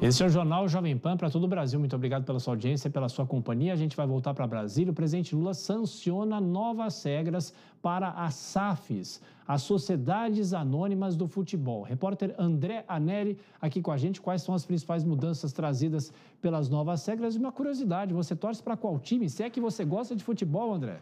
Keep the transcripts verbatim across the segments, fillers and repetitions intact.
Esse é o Jornal Jovem Pan para todo o Brasil. Muito obrigado pela sua audiência, pela sua companhia. A gente vai voltar para Brasília. O presidente Lula sanciona novas regras para as S A Fs, as Sociedades Anônimas do Futebol. Repórter André Anelli aqui com a gente. Quais são as principais mudanças trazidas pelas novas regras? E uma curiosidade, você torce para qual time? Se é que você gosta de futebol, André?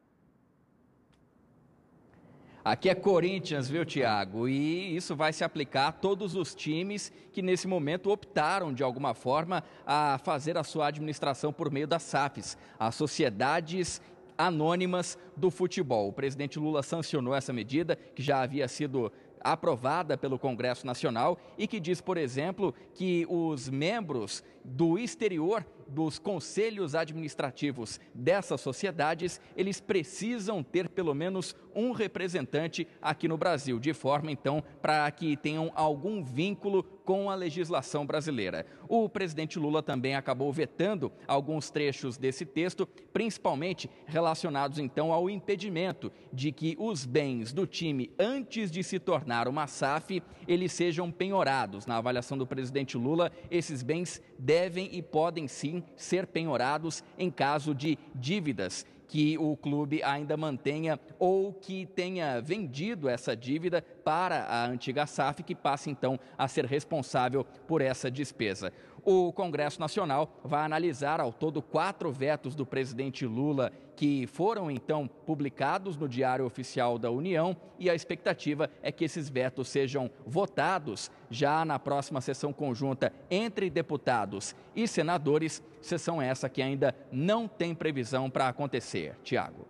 Aqui é Corinthians, viu, Thiago? E isso vai se aplicar a todos os times que nesse momento optaram, de alguma forma, a fazer a sua administração por meio das S A Fs, as Sociedades Anônimas do Futebol. O presidente Lula sancionou essa medida, que já havia sido aprovada pelo Congresso Nacional e que diz, por exemplo, que os membros do exterior dos conselhos administrativos dessas sociedades, eles precisam ter pelo menos um representante aqui no Brasil, de forma, então, para que tenham algum vínculo com a legislação brasileira. O presidente Lula também acabou vetando alguns trechos desse texto, principalmente relacionados, então, ao impedimento de que os bens do time, antes de se tornar uma S A F, eles sejam penhorados. Na avaliação do presidente Lula, esses bens devem e podem sim ser penhorados em caso de dívidas que o clube ainda mantenha ou que tenha vendido essa dívida para a antiga S A F, que passe então a ser responsável por essa despesa. O Congresso Nacional vai analisar ao todo quatro vetos do presidente Lula que foram então publicados no Diário Oficial da União e a expectativa é que esses vetos sejam votados já na próxima sessão conjunta entre deputados e senadores, sessão essa que ainda não tem previsão para acontecer. Tiago.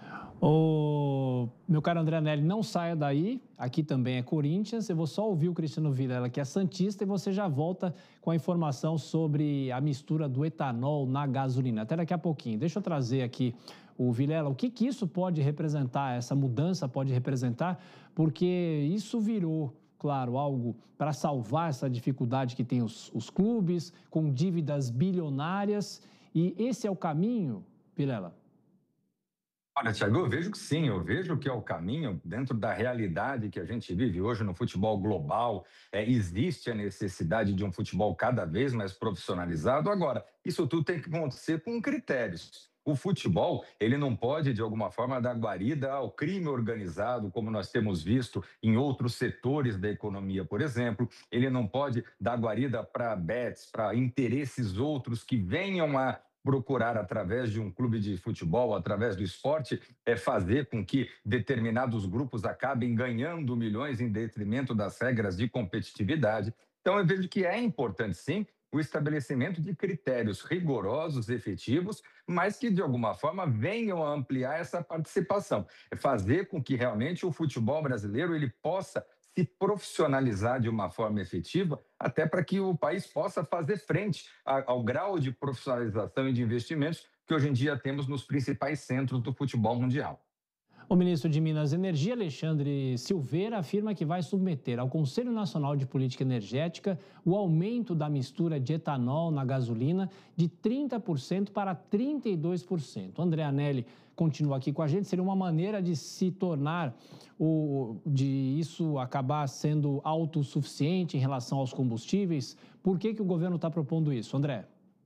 O meu caro André Anelli, não saia daí, aqui também é Corinthians, eu vou só ouvir o Cristiano Vilela, que é santista, e você já volta com a informação sobre a mistura do etanol na gasolina. Até daqui a pouquinho. Deixa eu trazer aqui o Vilela, o que que isso pode representar, essa mudança pode representar, porque isso virou, claro, algo para salvar essa dificuldade que tem os, os clubes, com dívidas bilionárias, e esse é o caminho, Vilela? Olha, Thiago, eu vejo que sim, eu vejo que é o caminho dentro da realidade que a gente vive hoje no futebol global. É, existe a necessidade de um futebol cada vez mais profissionalizado. Agora, isso tudo tem que acontecer com critérios. O futebol, ele não pode, de alguma forma, dar guarida ao crime organizado, como nós temos visto em outros setores da economia, por exemplo. Ele não pode dar guarida para bets, para interesses outros que venham a procurar, através de um clube de futebol, através do esporte, é fazer com que determinados grupos acabem ganhando milhões em detrimento das regras de competitividade. Então, eu vejo que é importante, sim, o estabelecimento de critérios rigorosos, efetivos, mas que, de alguma forma, venham a ampliar essa participação. É fazer com que, realmente, o futebol brasileiro ele possa se profissionalizar de uma forma efetiva, até para que o país possa fazer frente ao grau de profissionalização e de investimentos que hoje em dia temos nos principais centros do futebol mundial. O ministro de Minas e Energia, Alexandre Silveira, afirma que vai submeter ao Conselho Nacional de Política Energética o aumento da mistura de etanol na gasolina de trinta por cento para trinta e dois por cento. André Anelli continua aqui com a gente. Seria uma maneira de se tornar, o, de isso acabar sendo autossuficiente em relação aos combustíveis? Por que que o governo está propondo isso, André?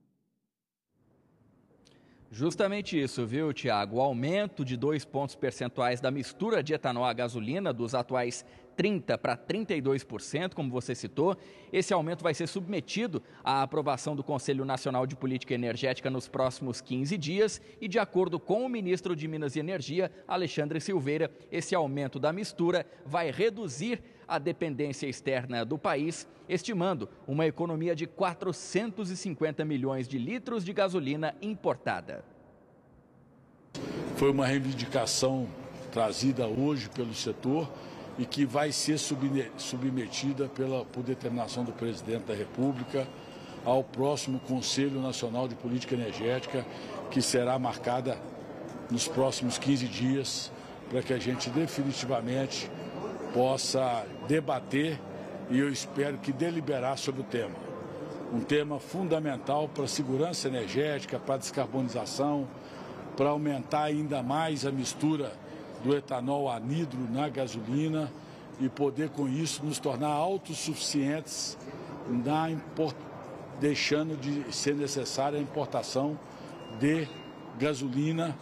Justamente isso, viu, Tiago? O aumento de dois pontos percentuais da mistura de etanol à gasolina, dos atuais trinta por cento para trinta e dois por cento, como você citou. Esse aumento vai ser submetido à aprovação do Conselho Nacional de Política Energética nos próximos quinze dias e, de acordo com o ministro de Minas e Energia, Alexandre Silveira, esse aumento da mistura vai reduzir a dependência externa do país, estimando uma economia de quatrocentos e cinquenta milhões de litros de gasolina importada. Foi uma reivindicação trazida hoje pelo setor e que vai ser submetida pela, por determinação do presidente da República ao próximo Conselho Nacional de Política Energética, que será marcada nos próximos quinze dias, para que a gente definitivamente possa debater e eu espero que deliberar sobre o tema. Um tema fundamental para a segurança energética, para a descarbonização, para aumentar ainda mais a mistura do etanol anidro na gasolina e poder com isso nos tornar autossuficientes na deixando de ser necessária a importação de gasolina.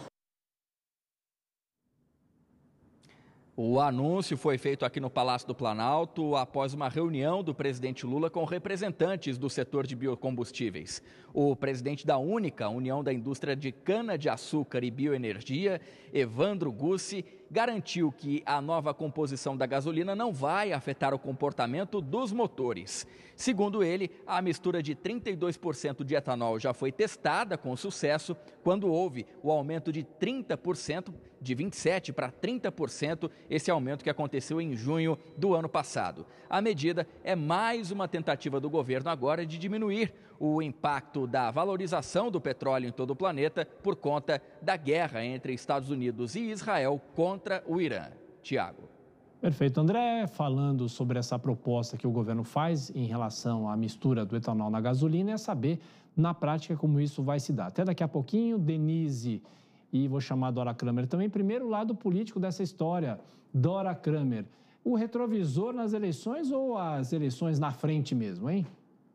O anúncio foi feito aqui no Palácio do Planalto após uma reunião do presidente Lula com representantes do setor de biocombustíveis. O presidente da Única, União da Indústria de Cana-de-Açúcar e Bioenergia, Evandro Gussi, garantiu que a nova composição da gasolina não vai afetar o comportamento dos motores. Segundo ele, a mistura de trinta e dois por cento de etanol já foi testada com sucesso quando houve o aumento de trinta por cento, de vinte e sete por cento para trinta por cento, esse aumento que aconteceu em junho do ano passado. A medida é mais uma tentativa do governo agora de diminuir o impacto da valorização do petróleo em todo o planeta por conta da guerra entre Estados Unidos e Israel contra o Irã. Tiago. Perfeito, André. Falando sobre essa proposta que o governo faz em relação à mistura do etanol na gasolina, é saber na prática como isso vai se dar. Até daqui a pouquinho, Denise, e vou chamar a Dora Kramer também. Primeiro, lado político dessa história. Dora Kramer, o retrovisor nas eleições ou as eleições na frente mesmo, hein?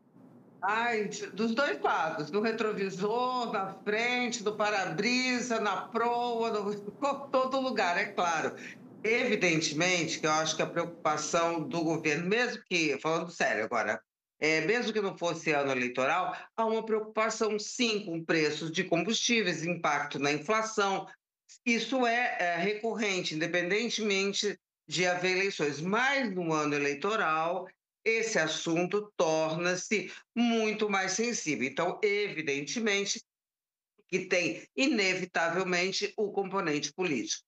Ai, dos dois lados, do retrovisor, na frente, do para-brisa, na proa, no, todo lugar, é claro. Evidentemente que eu acho que a preocupação do governo, mesmo que, falando sério agora, é, mesmo que não fosse ano eleitoral, há uma preocupação sim com preços de combustíveis, impacto na inflação. Isso é, é recorrente, independentemente de haver eleições. Mas no ano eleitoral, esse assunto torna-se muito mais sensível. Então, evidentemente, que tem, inevitavelmente, o componente político.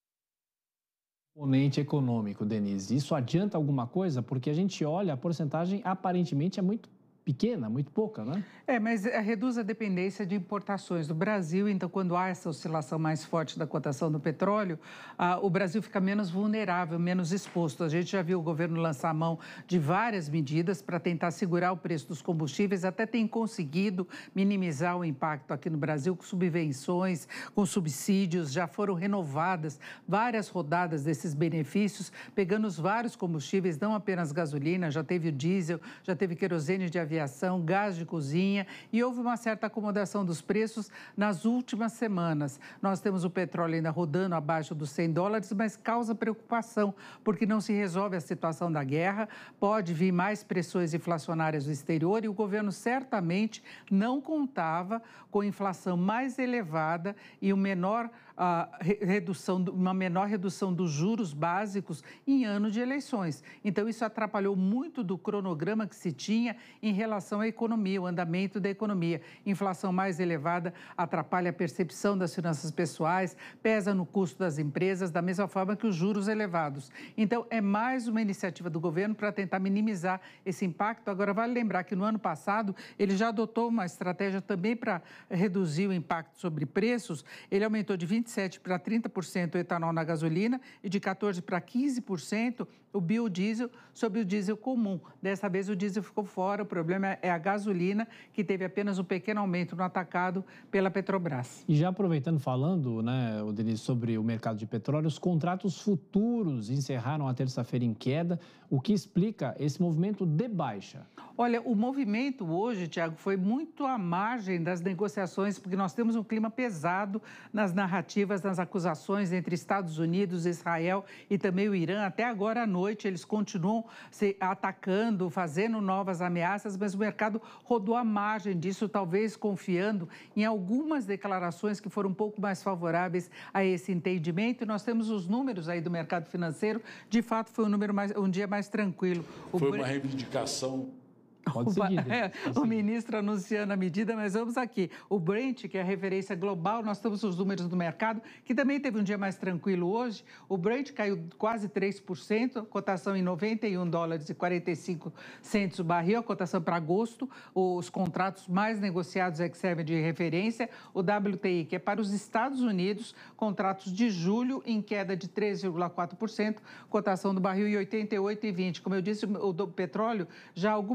Componente econômico, Denise. Isso adianta alguma coisa? Porque a gente olha, a porcentagem aparentemente é muito pequena, muito pouca, né? É, mas reduz a dependência de importações do Brasil. Então, quando há essa oscilação mais forte da cotação do petróleo, ah, o Brasil fica menos vulnerável, menos exposto. A gente já viu o governo lançar a mão de várias medidas para tentar segurar o preço dos combustíveis, até tem conseguido minimizar o impacto aqui no Brasil com subvenções, com subsídios. Já foram renovadas várias rodadas desses benefícios, pegando os vários combustíveis, não apenas gasolina, já teve o diesel, já teve querosene de aviação, aviação, gás de cozinha, e houve uma certa acomodação dos preços nas últimas semanas. Nós temos o petróleo ainda rodando abaixo dos cem dólares, mas causa preocupação, porque não se resolve a situação da guerra, pode vir mais pressões inflacionárias do exterior e o governo certamente não contava com inflação mais elevada e o menor a redução, uma menor redução dos juros básicos em ano de eleições. Então, isso atrapalhou muito do cronograma que se tinha em relação à economia, o andamento da economia. Inflação mais elevada atrapalha a percepção das finanças pessoais, pesa no custo das empresas, da mesma forma que os juros elevados. Então, é mais uma iniciativa do governo para tentar minimizar esse impacto. Agora, vale lembrar que no ano passado, ele já adotou uma estratégia também para reduzir o impacto sobre preços. Ele aumentou de vinte e sete por cento para trinta por cento o etanol na gasolina e de quatorze por cento para quinze por cento o biodiesel sobre o diesel comum. Dessa vez o diesel ficou fora, o problema é a gasolina, que teve apenas um pequeno aumento no atacado pela Petrobras. E já aproveitando, falando, né, Denise, sobre o mercado de petróleo, os contratos futuros encerraram a terça-feira em queda, o que explica esse movimento de baixa. Olha, o movimento hoje, Tiago, foi muito à margem das negociações, porque nós temos um clima pesado nas narrativas, nas acusações entre Estados Unidos, Israel e também o Irã. Até agora à noite eles continuam se atacando, fazendo novas ameaças, mas o mercado rodou à margem disso, talvez confiando em algumas declarações que foram um pouco mais favoráveis a esse entendimento. E nós temos os números aí do mercado financeiro, de fato foi um, número mais, um dia mais tranquilo. O foi uma reivindicação. Pode seguir, é, pode o seguir. ministro anunciando a medida, mas vamos aqui. O Brent, que é a referência global, nós temos os números do mercado, que também teve um dia mais tranquilo hoje. O Brent caiu quase três por cento, cotação em noventa e um dólares e quarenta e cinco centos o barril, a cotação para agosto. Os contratos mais negociados é que servem de referência. O W T I, que é para os Estados Unidos, contratos de julho em queda de três vírgula quatro por cento, cotação do barril em oitenta e oito e vinte. Como eu disse, o do petróleo já há algumas semanas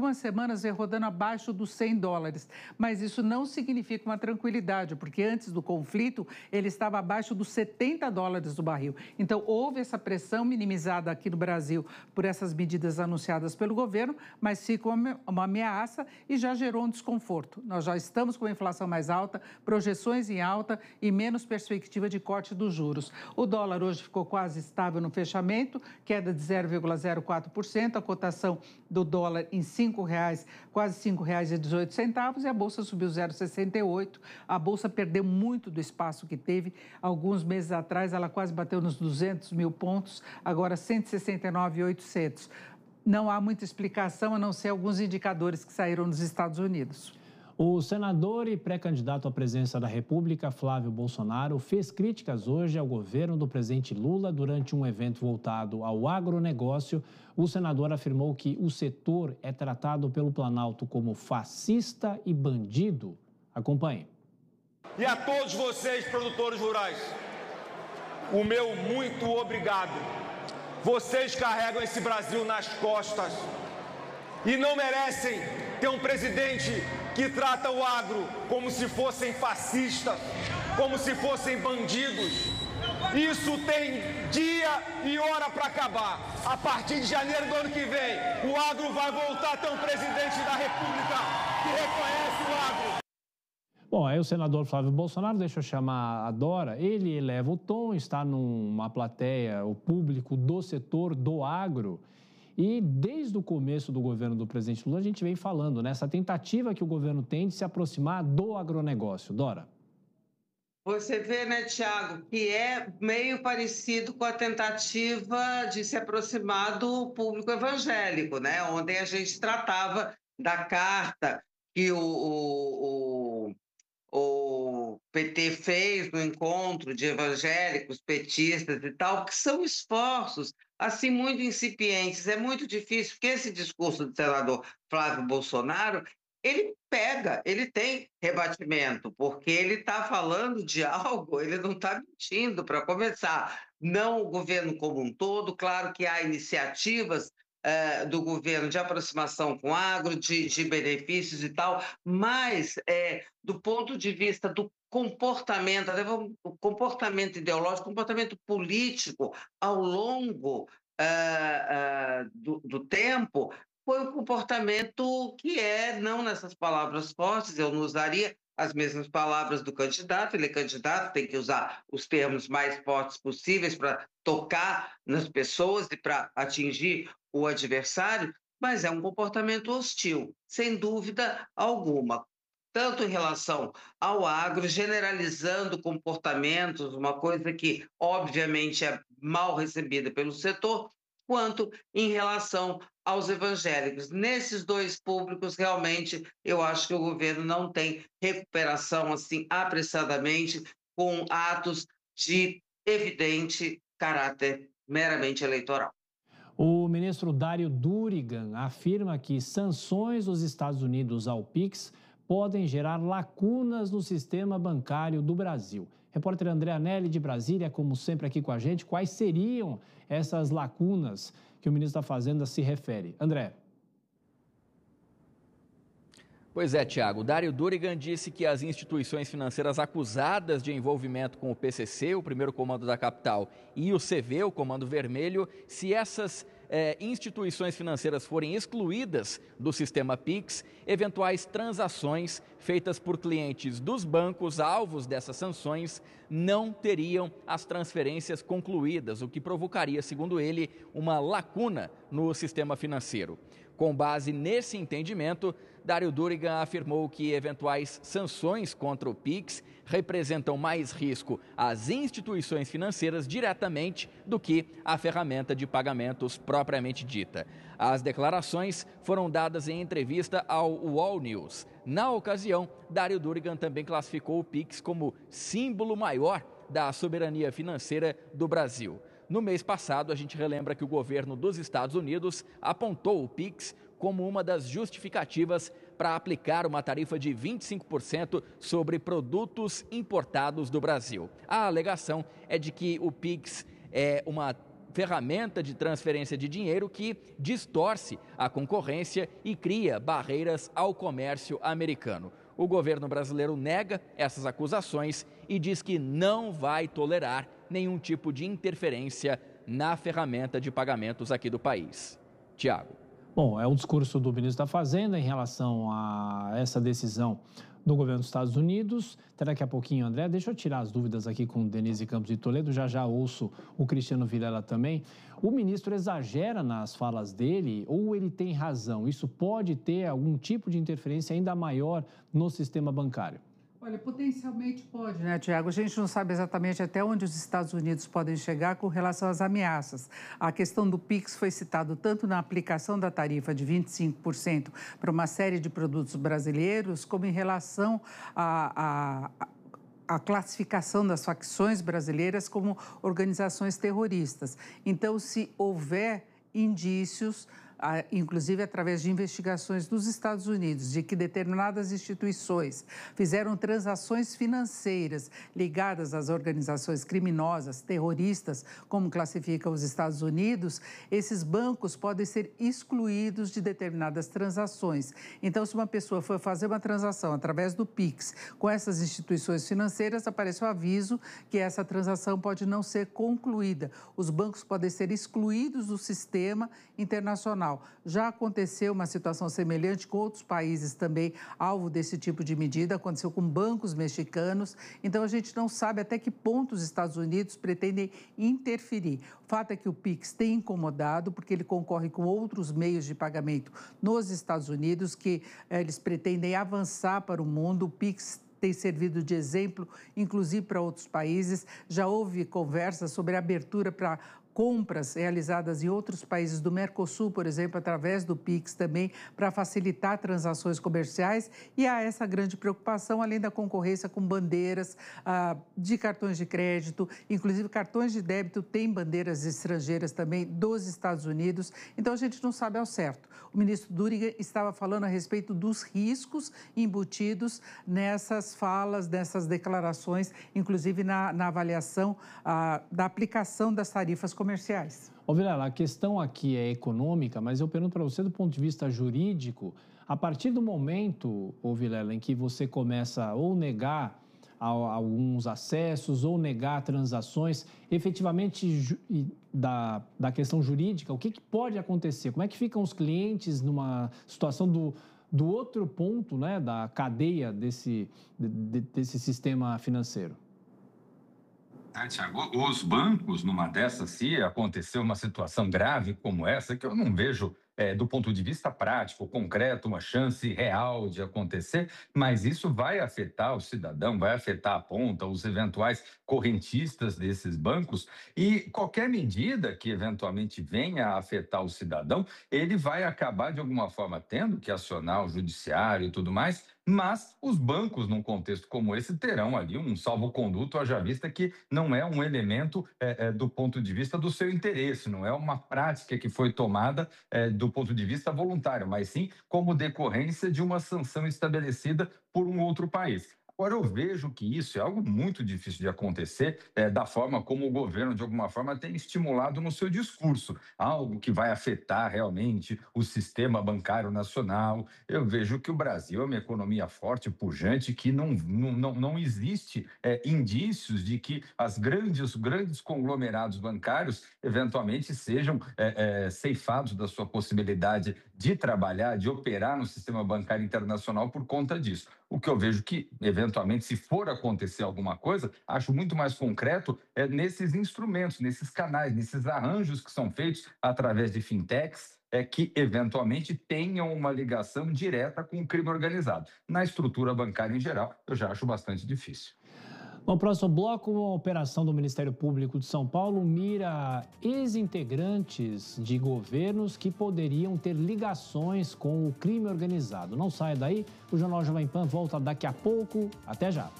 semanas vem rodando abaixo dos cem dólares. Mas isso não significa uma tranquilidade, porque antes do conflito ele estava abaixo dos setenta dólares do barril. Então, houve essa pressão minimizada aqui no Brasil por essas medidas anunciadas pelo governo, mas fica uma ameaça e já gerou um desconforto. Nós já estamos com a inflação mais alta, projeções em alta e menos perspectiva de corte dos juros. O dólar hoje ficou quase estável no fechamento, queda de zero vírgula zero quatro por cento, a cotação do dólar em cinco reais, quase cinco reais e dezoito centavos, e a Bolsa subiu zero vírgula sessenta e oito. A Bolsa perdeu muito do espaço que teve. Alguns meses atrás, ela quase bateu nos duzentos mil pontos, agora cento e sessenta e nove mil e oitocentos. Não há muita explicação, a não ser alguns indicadores que saíram nos Estados Unidos. O senador e pré-candidato à presidência da República, Flávio Bolsonaro, fez críticas hoje ao governo do presidente Lula durante um evento voltado ao agronegócio. O senador afirmou que o setor é tratado pelo Planalto como fascista e bandido. Acompanhe. E a todos vocês, produtores rurais, o meu muito obrigado. Vocês carregam esse Brasil nas costas e não merecem ter um presidente que trata o agro como se fossem fascistas, como se fossem bandidos. Isso tem dia e hora para acabar. A partir de janeiro do ano que vem, o agro vai voltar a ter um presidente da República que reconhece o agro. Bom, aí o senador Flávio Bolsonaro, deixa eu chamar a Dora, ele eleva o tom, está numa plateia, o público do setor do agro. E desde o começo do governo do presidente Lula, a gente vem falando nessa tentativa que o governo tem de se aproximar do agronegócio. Dora. Você vê, né, Tiago, que é meio parecido com a tentativa de se aproximar do público evangélico, né? Ontem a gente tratava da carta que o, o, o, o P T fez no encontro de evangélicos, petistas e tal, que são esforços assim, muito incipientes. É muito difícil, porque esse discurso do senador Flávio Bolsonaro, ele pega, ele tem rebatimento, porque ele está falando de algo, ele não está mentindo, para começar. Não o governo como um todo, claro que há iniciativas eh, do governo de aproximação com o agro, de, de benefícios e tal, mas eh, do ponto de vista do comportamento, o comportamento ideológico, o comportamento político ao longo uh, uh, do, do tempo, foi um comportamento que é, não nessas palavras fortes, eu não usaria as mesmas palavras do candidato, ele é candidato, tem que usar os termos mais fortes possíveis para tocar nas pessoas e para atingir o adversário, mas é um comportamento hostil, sem dúvida alguma. Tanto em relação ao agro, generalizando comportamentos, uma coisa que, obviamente, é mal recebida pelo setor, quanto em relação aos evangélicos. Nesses dois públicos, realmente, eu acho que o governo não tem recuperação assim apressadamente, com atos de evidente caráter meramente eleitoral. O ministro Dário Durigan afirma que sanções dos Estados Unidos ao Pix podem gerar lacunas no sistema bancário do Brasil. Repórter André Anelli, de Brasília, como sempre aqui com a gente, quais seriam essas lacunas que o ministro da Fazenda se refere? André. Pois é, Tiago. Dário Durigan disse que as instituições financeiras acusadas de envolvimento com o P C C, o primeiro comando da capital, e o C V, o comando vermelho, se essas É, instituições financeiras forem excluídas do sistema Pix, eventuais transações feitas por clientes dos bancos alvos dessas sanções não teriam as transferências concluídas, o que provocaria, segundo ele, uma lacuna no sistema financeiro. Com base nesse entendimento, Dário Durigan afirmou que eventuais sanções contra o Pix representam mais risco às instituições financeiras diretamente do que a ferramenta de pagamentos propriamente dita. As declarações foram dadas em entrevista ao U O L News. Na ocasião, Dário Durigan também classificou o Pix como símbolo maior da soberania financeira do Brasil. No mês passado, a gente relembra que o governo dos Estados Unidos apontou o Pix como uma das justificativas para aplicar uma tarifa de vinte e cinco por cento sobre produtos importados do Brasil. A alegação é de que o Pix é uma ferramenta de transferência de dinheiro que distorce a concorrência e cria barreiras ao comércio americano. O governo brasileiro nega essas acusações e diz que não vai tolerar nenhum tipo de interferência na ferramenta de pagamentos aqui do país. Tiago. Bom, é o discurso do ministro da Fazenda em relação a essa decisão do governo dos Estados Unidos. Até daqui a pouquinho, André. Deixa eu tirar as dúvidas aqui com Denise Campos de Toledo. Já já ouço o Cristiano Vilela também. O ministro exagera nas falas dele ou ele tem razão? Isso pode ter algum tipo de interferência ainda maior no sistema bancário? Olha, potencialmente pode, né, Tiago? A gente não sabe exatamente até onde os Estados Unidos podem chegar com relação às ameaças. A questão do Pix foi citado tanto na aplicação da tarifa de vinte e cinco por cento para uma série de produtos brasileiros, como em relação a, a a classificação das facções brasileiras como organizações terroristas. Então, se houver indícios, inclusive através de investigações dos Estados Unidos, de que determinadas instituições fizeram transações financeiras ligadas às organizações criminosas, terroristas, como classificam os Estados Unidos, esses bancos podem ser excluídos de determinadas transações. Então, se uma pessoa for fazer uma transação através do Pix com essas instituições financeiras, aparece o aviso que essa transação pode não ser concluída. Os bancos podem ser excluídos do sistema internacional. Já aconteceu uma situação semelhante com outros países também, alvo desse tipo de medida, aconteceu com bancos mexicanos. Então, a gente não sabe até que ponto os Estados Unidos pretendem interferir. O fato é que o Pix tem incomodado, porque ele concorre com outros meios de pagamento nos Estados Unidos, que eh, eles pretendem avançar para o mundo. O Pix tem servido de exemplo, inclusive para outros países. Já houve conversas sobre a abertura para compras realizadas em outros países do Mercosul, por exemplo, através do Pix também, para facilitar transações comerciais. E há essa grande preocupação, além da concorrência com bandeiras ah, de cartões de crédito, inclusive cartões de débito têm bandeiras estrangeiras também dos Estados Unidos. Então, a gente não sabe ao certo. O ministro Duriga estava falando a respeito dos riscos embutidos nessas falas, nessas declarações, inclusive na, na avaliação ah, da aplicação das tarifas comerciais. Ô, Vilela, a questão aqui é econômica, mas eu pergunto para você do ponto de vista jurídico, a partir do momento, ô Vilela, em que você começa ou negar alguns acessos ou negar transações, efetivamente da, da questão jurídica, o que, que pode acontecer? Como é que ficam os clientes numa situação do, do outro ponto, né, da cadeia desse, de, desse sistema financeiro? Ah, Tiago, os bancos, numa dessas, se acontecer uma situação grave como essa, que eu não vejo, é, do ponto de vista prático, concreto, uma chance real de acontecer, mas isso vai afetar o cidadão, vai afetar a ponta, os eventuais correntistas desses bancos, e qualquer medida que eventualmente venha a afetar o cidadão, ele vai acabar, de alguma forma, tendo que acionar o judiciário e tudo mais, mas os bancos, num contexto como esse, terão ali um salvo-conduto, haja vista que não é um elemento é, é, do ponto de vista do seu interesse, não é uma prática que foi tomada é, do ponto de vista voluntário, mas sim como decorrência de uma sanção estabelecida por um outro país. Agora, eu vejo que isso é algo muito difícil de acontecer, é, da forma como o governo, de alguma forma, tem estimulado no seu discurso, algo que vai afetar realmente o sistema bancário nacional. Eu vejo que o Brasil é uma economia forte, pujante, que não, não, não existe é, indícios de que as grandes, os grandes conglomerados bancários, eventualmente, sejam é, é, ceifados da sua possibilidade de trabalhar, de operar no sistema bancário internacional por conta disso. O que eu vejo que, eventualmente, se for acontecer alguma coisa, acho muito mais concreto é, nesses instrumentos, nesses canais, nesses arranjos que são feitos através de fintechs, é, que, eventualmente, tenham uma ligação direta com o crime organizado. Na estrutura bancária em geral, eu já acho bastante difícil. No próximo bloco, a operação do Ministério Público de São Paulo mira ex-integrantes de governos que poderiam ter ligações com o crime organizado. Não saia daí, o Jornal Jovem Pan volta daqui a pouco. Até já.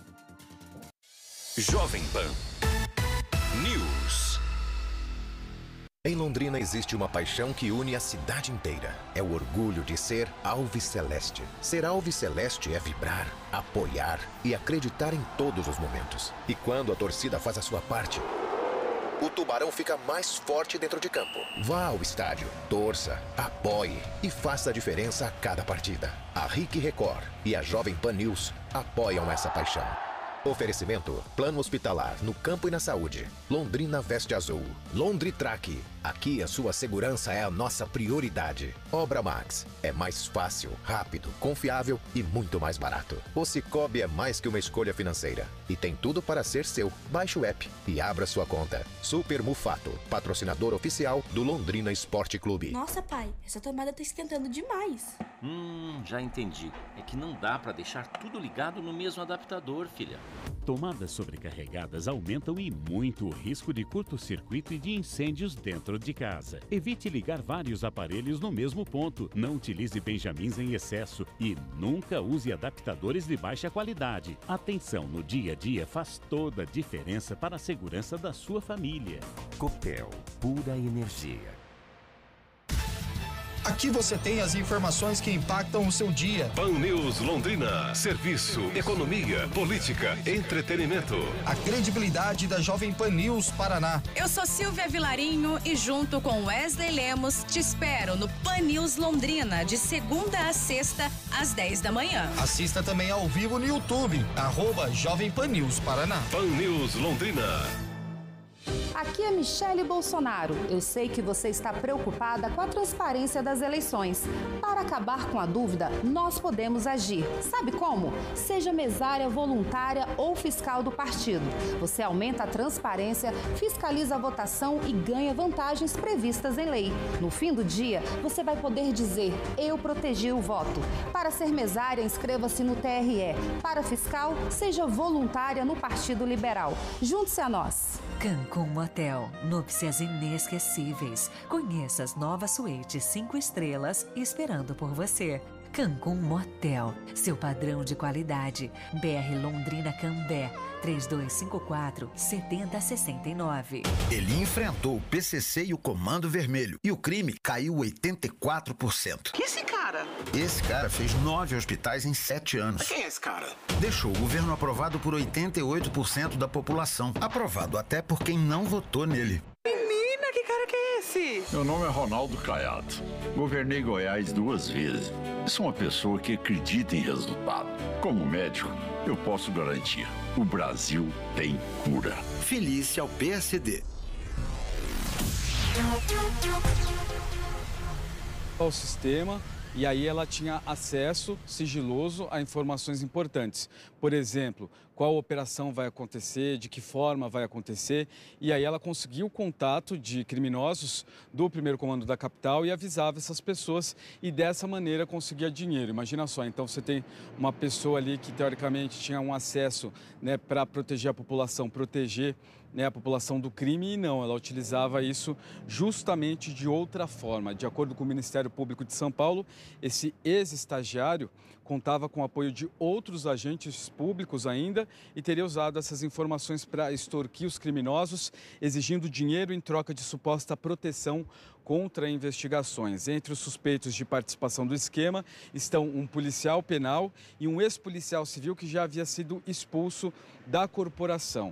Jovem Pan News. Em Londrina existe uma paixão que une a cidade inteira. É o orgulho de ser alviceleste. Ser alviceleste é vibrar, apoiar e acreditar em todos os momentos. E quando a torcida faz a sua parte, o Tubarão fica mais forte dentro de campo. Vá ao estádio, torça, apoie e faça a diferença a cada partida. A Rick Record e a Jovem Pan News apoiam essa paixão. Oferecimento: Plano Hospitalar no Campo e na Saúde. Londrina Veste Azul. Londritrack. Aqui a sua segurança é a nossa prioridade. Obra Max. É mais fácil, rápido, confiável e muito mais barato. O Cicobi é mais que uma escolha financeira e tem tudo para ser seu. Baixe o app e abra sua conta. Super Mufato, patrocinador oficial do Londrina Esporte Clube. Nossa, pai, essa tomada tá esquentando demais. Hum, já entendi. É que não dá para deixar tudo ligado no mesmo adaptador, filha. Tomadas sobrecarregadas aumentam e muito o risco de curto-circuito e de incêndios dentro de casa. Evite ligar vários aparelhos no mesmo ponto. Não utilize benjamins em excesso e nunca use adaptadores de baixa qualidade. Atenção no dia a dia faz toda a diferença para a segurança da sua família. Copel, pura energia. Aqui você tem as informações que impactam o seu dia. Pan News Londrina. Serviço, economia, política, entretenimento. A credibilidade da Jovem Pan News Paraná. Eu sou Silvia Vilarinho e junto com Wesley Lemos te espero no Pan News Londrina de segunda a sexta às dez da manhã. Assista também ao vivo no YouTube, arroba Jovem Pan News Paraná. Pan News Londrina. Aqui é Michele Bolsonaro. Eu sei que você está preocupada com a transparência das eleições. Para acabar com a dúvida, nós podemos agir. Sabe como? Seja mesária, voluntária ou fiscal do partido. Você aumenta a transparência, fiscaliza a votação e ganha vantagens previstas em lei. No fim do dia, você vai poder dizer: eu protegi o voto. Para ser mesária, inscreva-se no T R E. Para fiscal, seja voluntária no Partido Liberal. Junte-se a nós. Cancún Motel, núpcias inesquecíveis. Conheça as novas suítes cinco estrelas esperando por você. Cancún Motel, seu padrão de qualidade. B R Londrina Cambé, três dois cinco quatro, sete zero seis nove. Ele enfrentou o P C C e o Comando Vermelho e o crime caiu oitenta e quatro por cento. Que esse cara? Esse cara fez nove hospitais em sete anos. Quem é esse cara? Deixou o governo aprovado por oitenta e oito por cento da população. Aprovado até por quem não votou nele. Menina, que cara que é esse? Meu nome é Ronaldo Caiado. Governei Goiás duas vezes. Sou uma pessoa que acredita em resultado. Como médico, eu posso garantir: o Brasil tem cura. Felícia ao P S D. Ao sistema, e aí ela tinha acesso sigiloso a informações importantes. Por exemplo, qual operação vai acontecer, de que forma vai acontecer. E aí ela conseguiu o contato de criminosos do primeiro comando da capital e avisava essas pessoas e dessa maneira conseguia dinheiro. Imagina só, então você tem uma pessoa ali que teoricamente tinha um acesso, né, para proteger a população, proteger, né, a população do crime, e não, ela utilizava isso justamente de outra forma. De acordo com o Ministério Público de São Paulo, esse ex-estagiário contava com o apoio de outros agentes públicos ainda e teria usado essas informações para extorquir os criminosos, exigindo dinheiro em troca de suposta proteção contra investigações. Entre os suspeitos de participação do esquema estão um policial penal e um ex-policial civil que já havia sido expulso da corporação.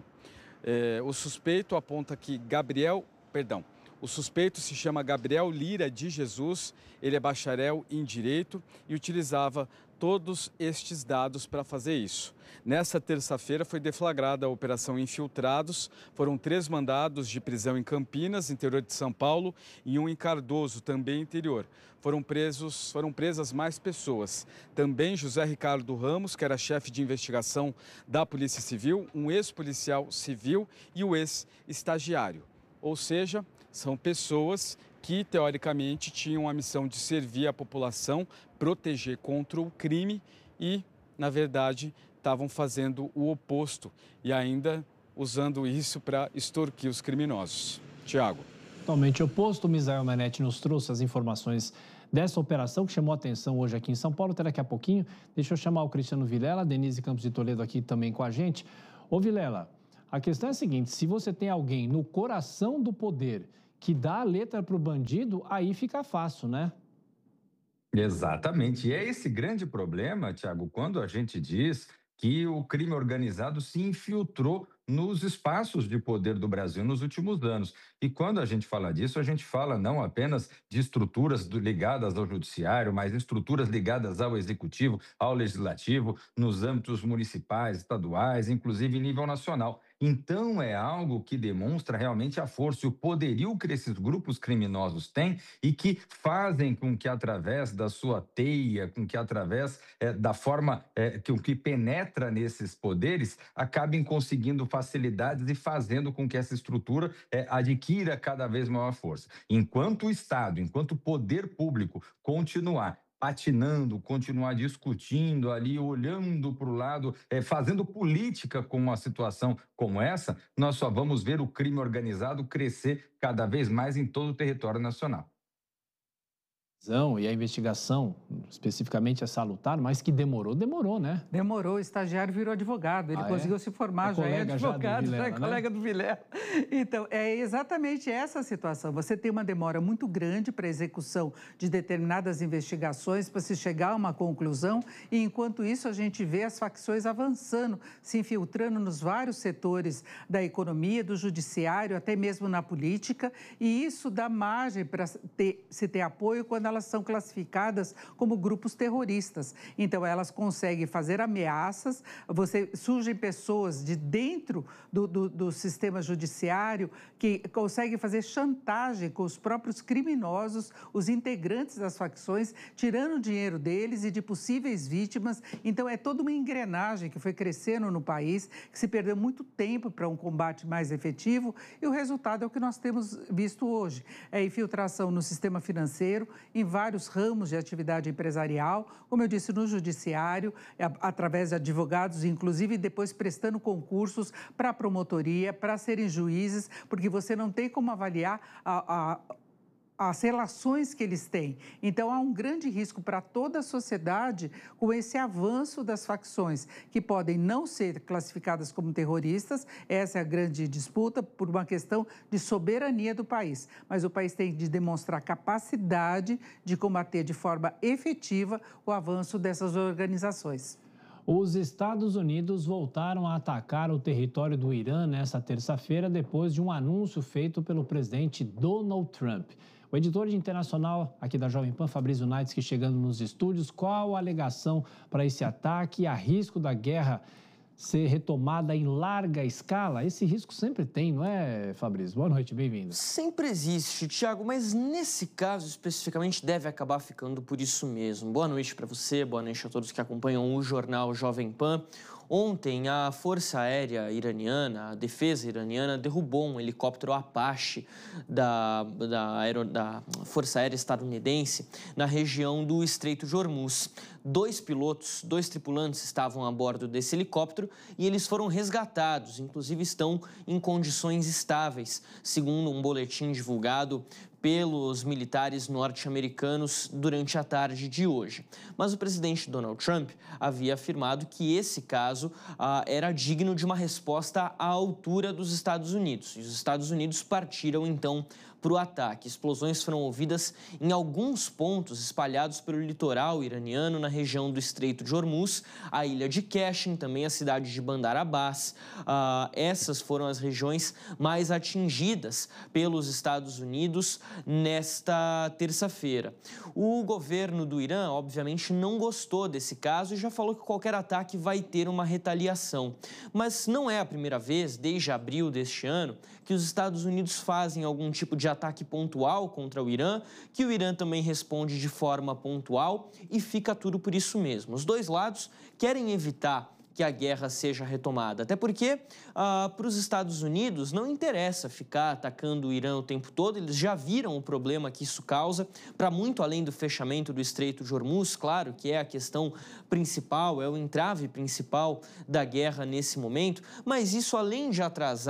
É, o suspeito aponta que Gabriel, perdão, o suspeito se chama Gabriel Lira de Jesus, ele é bacharel em Direito e utilizava todos estes dados para fazer isso. Nessa terça-feira foi deflagrada a Operação Infiltrados, foram três mandados de prisão em Campinas, interior de São Paulo, e um em Cardoso, também interior. Foram presos, foram presas mais pessoas. Também José Ricardo Ramos, que era chefe de investigação da Polícia Civil, um ex-policial civil e o ex-estagiário. Ou seja, são pessoas que, teoricamente, tinham a missão de servir a população, proteger contra o crime e, na verdade, estavam fazendo o oposto e ainda usando isso para extorquir os criminosos. Tiago. Totalmente oposto. O Misael Manetti nos trouxe as informações dessa operação que chamou a atenção hoje aqui em São Paulo. Até daqui a pouquinho. Deixa eu chamar o Cristiano Vilela, Denise Campos de Toledo aqui também com a gente. Ô Vilela, a questão é a seguinte: se você tem alguém no coração do poder que dá a letra para o bandido, aí fica fácil, né? Exatamente. E é esse grande problema, Tiago, quando a gente diz que o crime organizado se infiltrou nos espaços de poder do Brasil nos últimos anos. E quando a gente fala disso, a gente fala não apenas de estruturas do, ligadas ao judiciário, mas estruturas ligadas ao executivo, ao legislativo, nos âmbitos municipais, estaduais, inclusive em nível nacional. Então, é algo que demonstra realmente a força e o poderio que esses grupos criminosos têm e que fazem com que, através da sua teia, com que, através é, da forma é, que o que penetra nesses poderes, acabem conseguindo facilidades e fazendo com que essa estrutura é, adquira cada vez maior força. Enquanto o Estado, enquanto o poder público continuar patinando, continuar discutindo ali, olhando para o lado, é, fazendo política com uma situação como essa, nós só vamos ver o crime organizado crescer cada vez mais em todo o território nacional. E a investigação, especificamente é salutar, mas que demorou, demorou, né? Demorou, o estagiário virou advogado, ele ah, conseguiu é? se formar, é já é advogado, já, Vilela, já é colega né? do Vilela. Então, é exatamente essa situação. Você tem uma demora muito grande para a execução de determinadas investigações, para se chegar a uma conclusão, e enquanto isso a gente vê as facções avançando, se infiltrando nos vários setores da economia, do judiciário, até mesmo na política, e isso dá margem para ter, se ter apoio quando elas são classificadas como grupos terroristas. Então, elas conseguem fazer ameaças, você, surgem pessoas de dentro do, do, do sistema judiciário que conseguem fazer chantagem com os próprios criminosos, os integrantes das facções, tirando o dinheiro deles e de possíveis vítimas. Então, é toda uma engrenagem que foi crescendo no país, que se perdeu muito tempo para um combate mais efetivo, e o resultado é o que nós temos visto hoje. É infiltração no sistema financeiro, em vários ramos de atividade empresarial, como eu disse, no judiciário, através de advogados, inclusive depois prestando concursos para a promotoria, para serem juízes, porque você não tem como avaliar a, a as relações que eles têm. Então, há um grande risco para toda a sociedade com esse avanço das facções, que podem não ser classificadas como terroristas, essa é a grande disputa, por uma questão de soberania do país. Mas o país tem de demonstrar capacidade de combater de forma efetiva o avanço dessas organizações. Os Estados Unidos voltaram a atacar o território do Irã nesta terça-feira, depois de um anúncio feito pelo presidente Donald Trump. O editor de internacional aqui da Jovem Pan, Fabrício Naitsky, chegando nos estúdios. Qual a alegação para esse ataque e há risco da guerra ser retomada em larga escala? Esse risco sempre tem, não é, Fabrício? Boa noite, bem-vindo. Sempre existe, Tiago, mas nesse caso especificamente deve acabar ficando por isso mesmo. Boa noite para você, boa noite a todos que acompanham o jornal Jovem Pan. Ontem, a Força Aérea Iraniana, a defesa iraniana, derrubou um helicóptero Apache da, da, aero, da Força Aérea estadunidense na região do Estreito de Hormuz. Dois pilotos, dois tripulantes estavam a bordo desse helicóptero e eles foram resgatados, inclusive estão em condições estáveis, segundo um boletim divulgado pelos militares norte-americanos durante a tarde de hoje. Mas o presidente Donald Trump havia afirmado que esse caso ah, era digno de uma resposta à altura dos Estados Unidos. E os Estados Unidos partiram, então, para o ataque. Explosões foram ouvidas em alguns pontos espalhados pelo litoral iraniano, na região do Estreito de Hormuz, a ilha de Keshem, também a cidade de Bandar Abbas. Ah, essas foram as regiões mais atingidas pelos Estados Unidos nesta terça-feira. O governo do Irã, obviamente, não gostou desse caso e já falou que qualquer ataque vai ter uma retaliação. Mas não é a primeira vez, desde abril deste ano, que os Estados Unidos fazem algum tipo de ataque pontual contra o Irã, que o Irã também responde de forma pontual e fica tudo por isso mesmo. Os dois lados querem evitar que a guerra seja retomada. Até porque, ah, para os Estados Unidos, não interessa ficar atacando o Irã o tempo todo, eles já viram o problema que isso causa, para muito além do fechamento do Estreito de Hormuz, claro, que é a questão principal, é o entrave principal da guerra nesse momento, mas isso, além de atrasar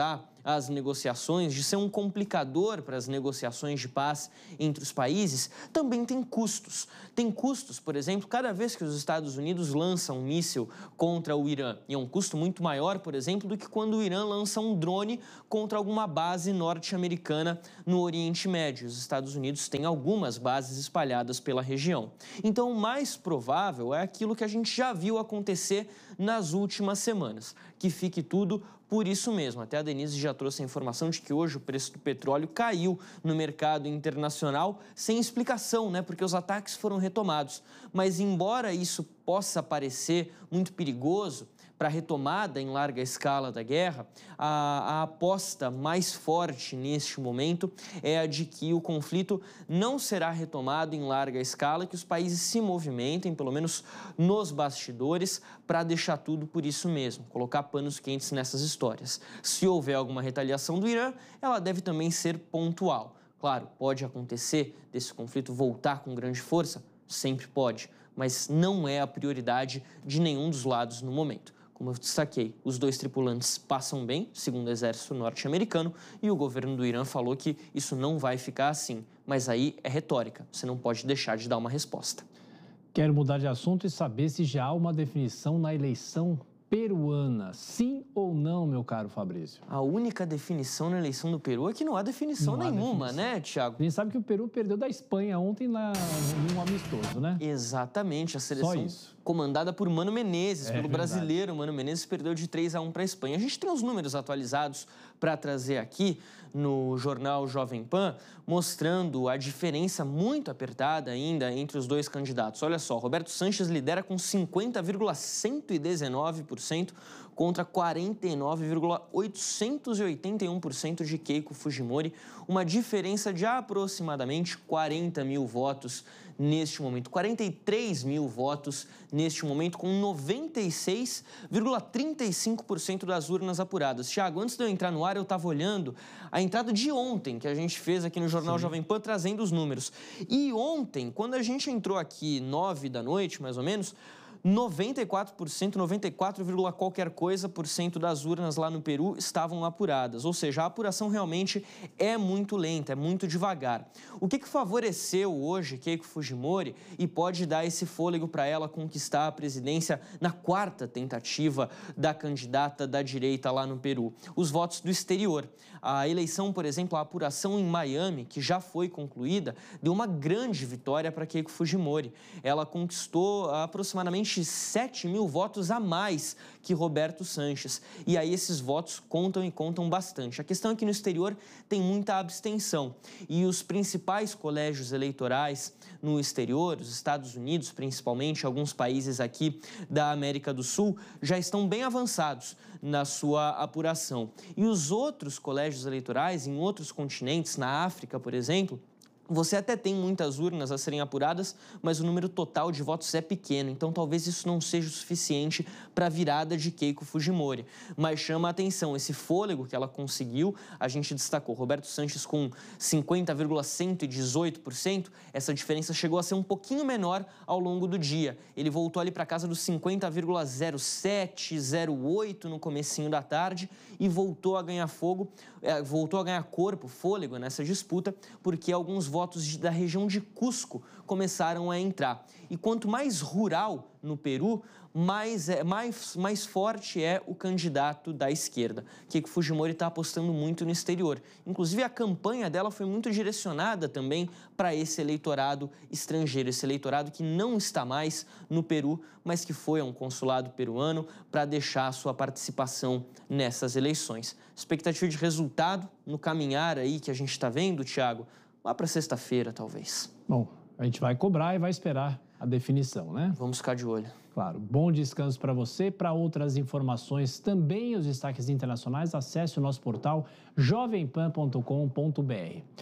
as negociações, de ser um complicador para as negociações de paz entre os países, também tem custos. Tem custos, por exemplo, cada vez que os Estados Unidos lançam um míssil contra o Irã. E é um custo muito maior, por exemplo, do que quando o Irã lança um drone contra alguma base norte-americana no Oriente Médio. Os Estados Unidos têm algumas bases espalhadas pela região. Então, o mais provável é aquilo que a gente já viu acontecer nas últimas semanas, que fique tudo por isso mesmo. Até a Denise já trouxe a informação de que hoje o preço do petróleo caiu no mercado internacional sem explicação, né? Porque os ataques foram retomados. Mas embora isso possa parecer muito perigoso para a retomada em larga escala da guerra, a, a aposta mais forte neste momento é a de que o conflito não será retomado em larga escala, que os países se movimentem, pelo menos nos bastidores, para deixar tudo por isso mesmo, colocar panos quentes nessas histórias. Se houver alguma retaliação do Irã, ela deve também ser pontual. Claro, pode acontecer desse conflito voltar com grande força? Sempre pode, mas não é a prioridade de nenhum dos lados no momento. Como eu destaquei, os dois tripulantes passam bem, segundo o exército norte-americano, e o governo do Irã falou que isso não vai ficar assim. Mas aí é retórica, você não pode deixar de dar uma resposta. Quero mudar de assunto e saber se já há uma definição na eleição peruana. Sim ou não, meu caro Fabrício? A única definição na eleição do Peru é que não há definição não nenhuma, há definição. né, Thiago? A gente sabe que o Peru perdeu da Espanha ontem na, num amistoso, né? Exatamente, a seleção Só isso. comandada por Mano Menezes, É pelo verdade. brasileiro. Mano Menezes perdeu de três a um para a Espanha. A gente tem os números atualizados para trazer aqui no jornal Jovem Pan, mostrando a diferença muito apertada ainda entre os dois candidatos. Olha só, Roberto Sanches lidera com cinquenta vírgula cento e dezenove por cento contra quarenta e nove vírgula oitocentos e oitenta e um por cento de Keiko Fujimori, uma diferença de aproximadamente quarenta mil votos neste momento, quarenta e três mil votos neste momento, com noventa e seis vírgula trinta e cinco por cento das urnas apuradas. Thiago, antes de eu entrar no ar, eu estava olhando a entrada de ontem, que a gente fez aqui no Jornal Sim. Jovem Pan, trazendo os números. E ontem, quando a gente entrou aqui, nove da noite, mais ou menos, noventa e quatro por cento, noventa e quatro, qualquer coisa por cento das urnas lá no Peru estavam apuradas. Ou seja, a apuração realmente é muito lenta, é muito devagar. O que, que favoreceu hoje Keiko Fujimori e pode dar esse fôlego para ela conquistar a presidência na quarta tentativa da candidata da direita lá no Peru? Os votos do exterior. A eleição, por exemplo, a apuração em Miami, que já foi concluída, deu uma grande vitória para Keiko Fujimori. Ela conquistou aproximadamente sete mil votos a mais que Roberto Sanches. E aí esses votos contam e contam bastante. A questão é que no exterior tem muita abstenção. E os principais colégios eleitorais no exterior, os Estados Unidos principalmente, alguns países aqui da América do Sul, já estão bem avançados na sua apuração. E os outros colégios eleitorais em outros continentes, na África, por exemplo, você até tem muitas urnas a serem apuradas, mas o número total de votos é pequeno, então talvez isso não seja o suficiente para a virada de Keiko Fujimori. Mas chama a atenção esse fôlego que ela conseguiu, a gente destacou, Roberto Sanches com cinquenta vírgula cento e dezoito por cento, essa diferença chegou a ser um pouquinho menor ao longo do dia. Ele voltou ali para casa dos cinquenta vírgula zero sete, zero oito no comecinho da tarde e voltou a ganhar fogo, é, voltou a ganhar corpo, fôlego nessa disputa, porque alguns votos votos da região de Cusco começaram a entrar. E quanto mais rural no Peru, mais, é, mais, mais forte é o candidato da esquerda. Keiko Fujimori está apostando muito no exterior. Inclusive, a campanha dela foi muito direcionada também para esse eleitorado estrangeiro, esse eleitorado que não está mais no Peru, mas que foi a um consulado peruano para deixar a sua participação nessas eleições. Expectativa de resultado no caminhar aí que a gente está vendo, Thiago, lá para sexta-feira, talvez. Bom, a gente vai cobrar e vai esperar a definição, né? Vamos ficar de olho. Claro. Bom descanso para você. Para outras informações, também os destaques internacionais, acesse o nosso portal jovem pan ponto com ponto br.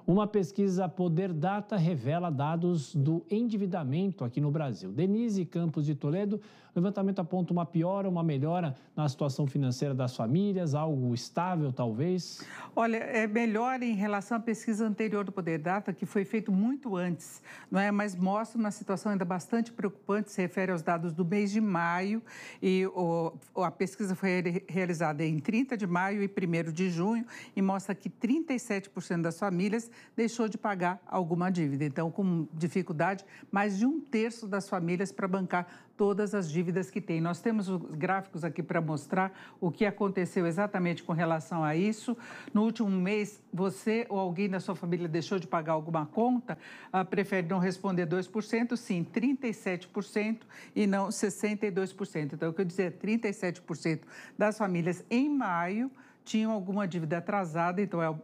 Uma pesquisa Poder Data revela dados do endividamento aqui no Brasil. Denise Campos de Toledo, o levantamento aponta uma piora, uma melhora na situação financeira das famílias, algo estável talvez? Olha, é melhor em relação à pesquisa anterior do Poder Data, que foi feito muito antes, não é? Mas mostra uma situação ainda bastante preocupante, se refere aos dados do mês de maio, e o, a pesquisa foi realizada em trinta de maio e primeiro de junho, e mostra que trinta e sete por cento das famílias deixou de pagar alguma dívida. Então, com dificuldade, mais de um terço das famílias para bancar todas as dívidas que tem. Nós temos os gráficos aqui para mostrar o que aconteceu exatamente com relação a isso. No último mês, você ou alguém da sua família deixou de pagar alguma conta? Ah, prefere não responder dois por cento? Sim, trinta e sete por cento e não sessenta e dois por cento. Então, o que eu dizer, trinta e sete por cento das famílias em maio tinham alguma dívida atrasada, então é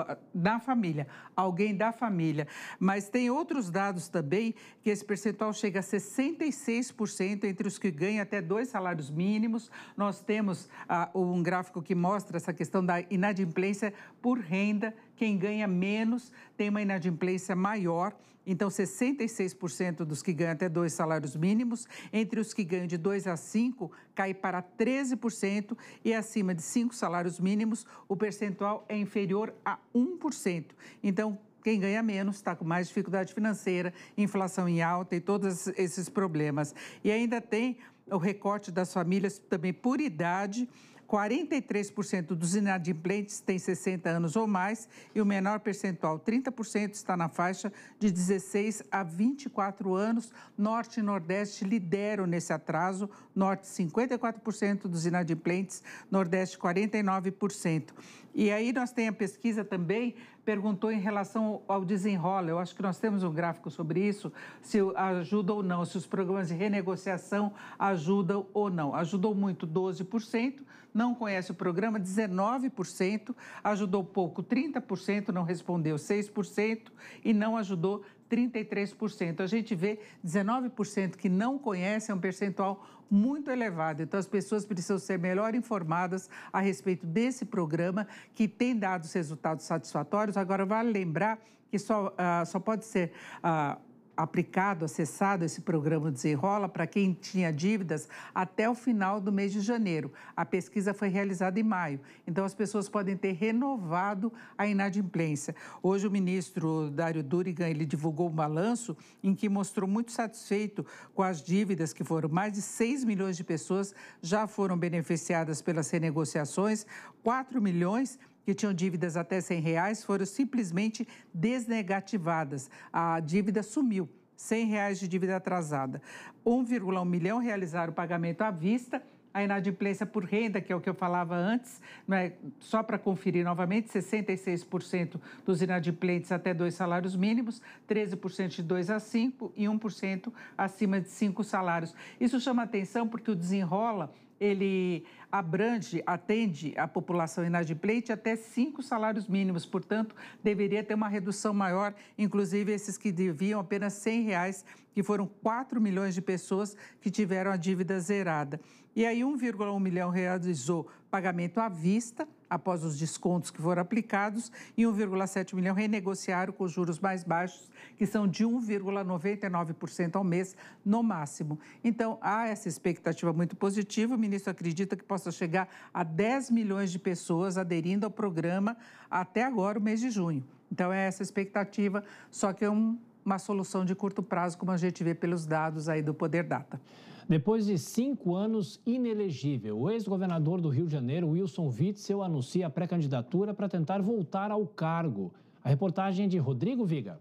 da família, alguém da família. Mas tem outros dados também, que esse percentual chega a sessenta e seis por cento entre os que ganham até dois salários mínimos. Nós temos ah, um gráfico que mostra essa questão da inadimplência por renda. Quem ganha menos tem uma inadimplência maior. Então, sessenta e seis por cento dos que ganham até dois salários mínimos, entre os que ganham de dois a cinco, cai para treze por cento e acima de cinco salários mínimos, o percentual é inferior a um por cento. Então, quem ganha menos está com mais dificuldade financeira, inflação em alta e todos esses problemas. E ainda tem o recorte das famílias também por idade. quarenta e três por cento dos inadimplentes têm sessenta anos ou mais e o menor percentual, trinta por cento, está na faixa de dezesseis a vinte e quatro anos. Norte e Nordeste lideram nesse atraso. Norte, cinquenta e quatro por cento dos inadimplentes, Nordeste, quarenta e nove por cento. E aí nós temos a pesquisa também, perguntou em relação ao desenrola. Eu acho que nós temos um gráfico sobre isso, se ajuda ou não, se os programas de renegociação ajudam ou não. Ajudou muito, doze por cento, não conhece o programa, dezenove por cento, ajudou pouco, trinta por cento, não respondeu, seis por cento e não ajudou, trinta e três por cento. A gente vê dezenove por cento que não conhece, é um percentual muito elevado. Então, as pessoas precisam ser melhor informadas a respeito desse programa, que tem dado resultados satisfatórios. Agora, vale lembrar que só, uh, só pode ser uh, aplicado, acessado esse programa Desenrola para quem tinha dívidas até o final do mês de janeiro. A pesquisa foi realizada em maio, então as pessoas podem ter renovado a inadimplência. Hoje o ministro Dário Durigan, ele divulgou um balanço em que mostrou muito satisfeito com as dívidas, que foram mais de seis milhões de pessoas já foram beneficiadas pelas renegociações, quatro milhões que tinham dívidas até cem reais foram simplesmente desnegativadas. A dívida sumiu, cem reais de dívida atrasada. um vírgula um milhão realizaram o pagamento à vista. A inadimplência por renda, que é o que eu falava antes, não é? Só para conferir novamente, sessenta e seis por cento dos inadimplentes até dois salários mínimos, treze por cento de dois a cinco e um por cento acima de cinco salários. Isso chama atenção porque o Desenrola, ele abrange, atende a população inadimplente até cinco salários mínimos, portanto, deveria ter uma redução maior, inclusive esses que deviam apenas cem reais, que foram quatro milhões de pessoas que tiveram a dívida zerada. E aí, um vírgula um milhão realizou pagamento à vista, após os descontos que foram aplicados, e um vírgula sete milhão renegociaram com juros mais baixos, que são de um vírgula noventa e nove por cento ao mês, no máximo. Então, há essa expectativa muito positiva. O ministro acredita que possa chegar a dez milhões de pessoas aderindo ao programa até agora, o mês de junho. Então, é essa expectativa, só que é um, uma solução de curto prazo, como a gente vê pelos dados aí do Poder Data. Depois de cinco anos inelegível, o ex-governador do Rio de Janeiro, Wilson Witzel, anuncia a pré-candidatura para tentar voltar ao cargo. A reportagem é de Rodrigo Viga.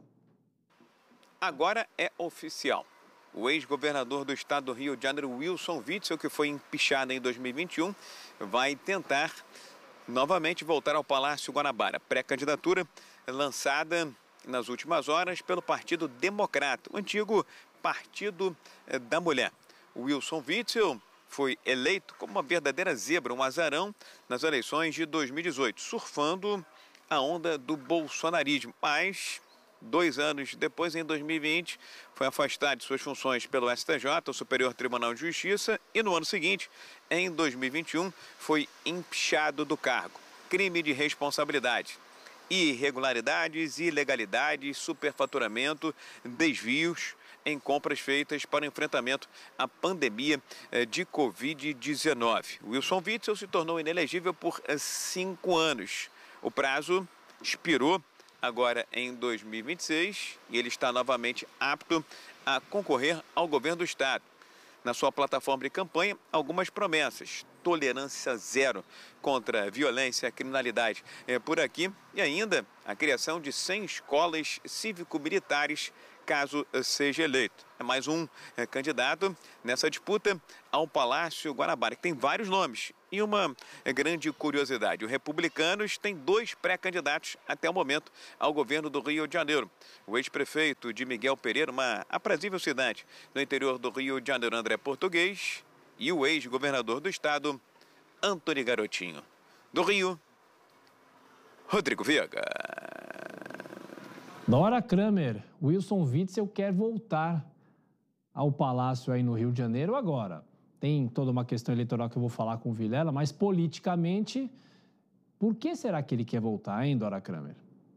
Agora é oficial. O ex-governador do estado do Rio de Janeiro, Wilson Witzel, que foi empichado em dois mil e vinte e um, vai tentar novamente voltar ao Palácio Guanabara. Pré-candidatura lançada nas últimas horas pelo Partido Democrata, o antigo Partido da Mulher. O Wilson Witzel foi eleito como uma verdadeira zebra, um azarão, nas eleições de dois mil e dezoito, surfando a onda do bolsonarismo. Mas, dois anos depois, em dois mil e vinte, foi afastado de suas funções pelo S T J, o Superior Tribunal de Justiça, e no ano seguinte, em dois mil e vinte e um, foi empichado do cargo. Crime de responsabilidade. irregularidades, ilegalidades, superfaturamento, desvios em compras feitas para o enfrentamento à pandemia de covid dezenove. Wilson Witzel se tornou inelegível por cinco anos. O prazo expirou agora em dois mil e vinte e seis e ele está novamente apto a concorrer ao governo do Estado. Na sua plataforma de campanha, algumas promessas. Tolerância zero contra a violência e a criminalidade é por aqui e ainda a criação de cem escolas cívico-militares caso seja eleito. É mais um é, candidato nessa disputa ao Palácio Guanabara, que tem vários nomes. E uma é, grande curiosidade, os republicanos têm dois pré-candidatos até o momento ao governo do Rio de Janeiro. O ex-prefeito de Miguel Pereira, uma aprazível cidade no interior do Rio de Janeiro, André Português, e o ex-governador do estado, Antony Garotinho. Do Rio, Rodrigo Viega. Dora Kramer, Wilson Witzel quer voltar ao Palácio aí no Rio de Janeiro agora. Tem toda uma questão eleitoral que eu vou falar com o Vilela, mas politicamente, por que será que ele quer voltar, hein, Dora Kramer?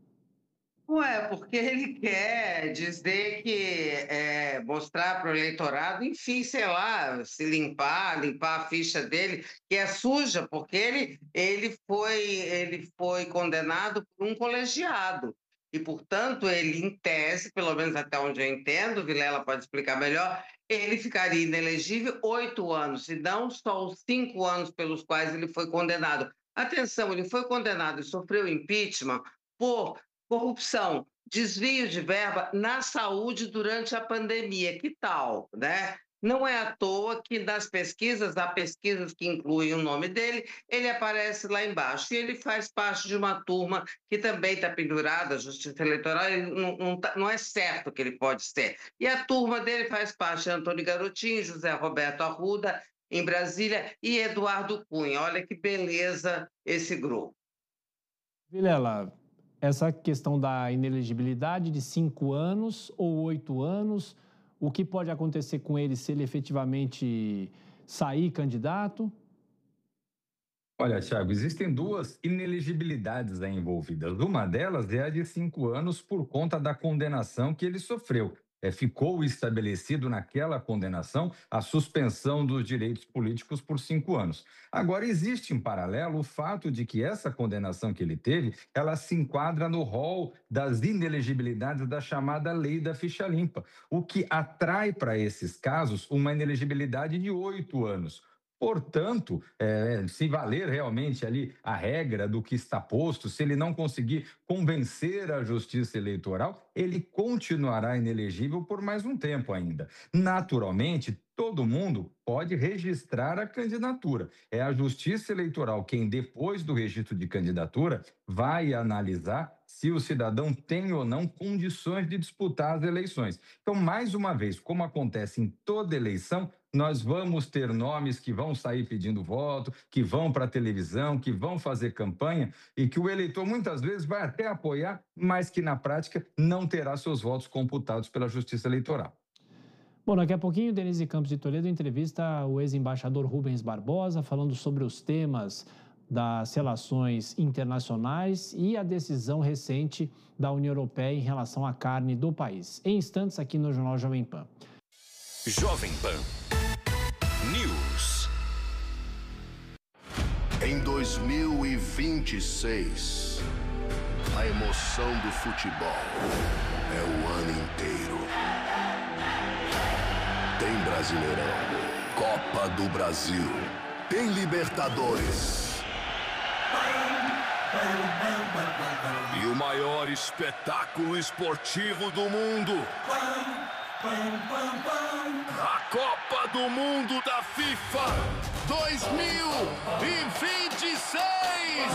Ué, porque ele quer dizer que, é, mostrar para o eleitorado, enfim, sei lá, se limpar, limpar a ficha dele, que é suja, porque ele, ele, foi, ele foi condenado por um colegiado. E, portanto, ele, em tese, pelo menos até onde eu entendo, Vilela pode explicar melhor, ele ficaria inelegível oito anos, e não só os cinco anos pelos quais ele foi condenado. Atenção, ele foi condenado e sofreu impeachment por corrupção, desvio de verba na saúde durante a pandemia. Que tal, né? Não é à toa que nas pesquisas, há pesquisas que incluem o nome dele, ele aparece lá embaixo. E ele faz parte de uma turma que também está pendurada, a Justiça Eleitoral, ele não, não, tá, não é certo que ele pode ser. E a turma dele faz parte de Antony Garotinho, José Roberto Arruda, em Brasília, e Eduardo Cunha. Olha que beleza esse grupo. Vilela, essa questão da inelegibilidade de cinco anos ou oito anos, o que pode acontecer com ele se ele efetivamente sair candidato? Olha, Thiago, existem duas inelegibilidades aí envolvidas. Uma delas é a de cinco anos por conta da condenação que ele sofreu. É, ficou estabelecido naquela condenação a suspensão dos direitos políticos por cinco anos. Agora, existe em paralelo o fato de que essa condenação que ele teve, ela se enquadra no rol das inelegibilidades da chamada lei da ficha limpa, o que atrai para esses casos uma inelegibilidade de oito anos. Portanto, é, se valer realmente ali a regra do que está posto, se ele não conseguir convencer a Justiça Eleitoral, ele continuará inelegível por mais um tempo ainda. Naturalmente, todo mundo pode registrar a candidatura. É a Justiça Eleitoral quem, depois do registro de candidatura, vai analisar se o cidadão tem ou não condições de disputar as eleições. Então, mais uma vez, como acontece em toda eleição, nós vamos ter nomes que vão sair pedindo voto, que vão para a televisão, que vão fazer campanha e que o eleitor muitas vezes vai até apoiar, mas que na prática não terá seus votos computados pela Justiça Eleitoral. Bom, daqui a pouquinho, Denise Campos de Toledo entrevista o ex-embaixador Rubens Barbosa, falando sobre os temas das relações internacionais e a decisão recente da União Europeia em relação à carne do país. Em instantes, aqui no Jornal Jovem Pan. Jovem Pan News. Em dois mil e vinte e seis, a emoção do futebol é o ano inteiro. Tem Brasileirão, Copa do Brasil, tem Libertadores. E o maior espetáculo esportivo do mundo. A Copa do Mundo da FIFA dois mil e vinte e seis.